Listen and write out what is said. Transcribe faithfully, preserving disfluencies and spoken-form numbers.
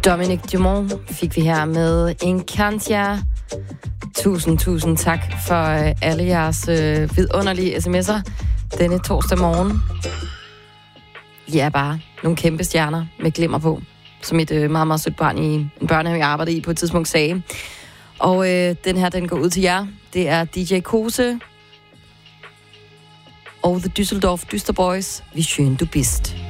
Dominic Dumont fik vi her med Encantia. Tusind, tusind tak for øh, alle jeres øh, vidunderlige sms'er denne torsdag morgen. I er bare nogle kæmpe stjerner med glimmer på, som et øh, meget, meget sødt barn i en børnehave, jeg arbejdede i på et tidspunkt sagde. Og øh, den her, den går ud til jer. Det er D J Kose og The Düsseldorf Düsterboys. Wie schön du bist.